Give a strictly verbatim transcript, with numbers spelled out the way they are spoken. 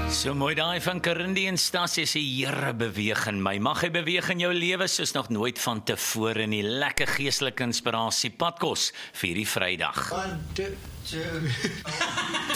So mooi daai van Karindi en Stasie sê Here beweeg in my. Mag hy beweeg in jou lewe soos nog nooit van tevore nie. Lekker geestelike inspirasie. Padkos vir hierdie Vrydag. One, two, two.